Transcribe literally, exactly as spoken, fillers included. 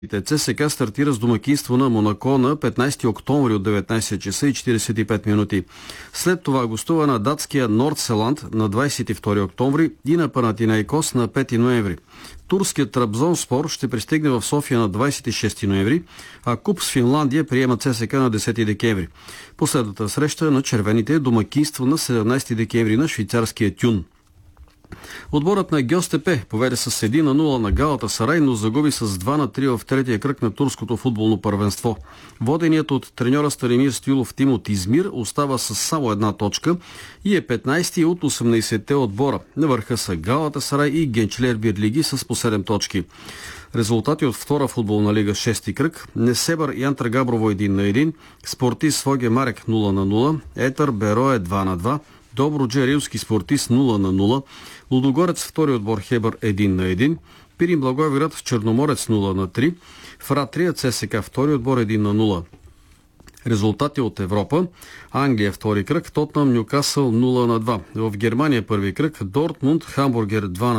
ЦСКА стартира с домакинство на Монако на петнайсети октомври от деветнайсет часа и четирийсет и пет минути. След това гостува на датския Нордселанд на двайсет и втори октомври и на Панатинайкос на пети ноември. Турският Трабзонспор ще пристигне в София на двайсет и шести ноември, а Куп с Финландия приема ЦСКА на десети декември. Последната среща на червените е домакинство на седемнайсети декември на швейцарския Тюн. Отборът на Гьостепе поведе с едно на нула на Галатасарай, но загуби с два на три в третия кръг на турското футболно първенство. Воденият от треньора Станимир Стоилов тим от Измир остава с само една точка и е петнайсети от осемнайсетте отбора. На върха са Галатасарай и Генчлер Бирлиги с по седем точки. Резултати от втора футболна лига шести кръг: Несебър и Антра Габрово един на един, Спортист Своге Марек нула на нула, Етър Берое два на два, Добруджа Рилски Спортист нула на нула, Лудогорец втори отбор Хебър един на един, Пирин Благоевград в Черноморец нула на три, Фратрия ЦСКА втори отбор един на нула. Резултати от Европа: Англия втори кръг, Тотнам Нюкасъл нула на два. В Германия първи кръг, Дортмунд Хамбургер два на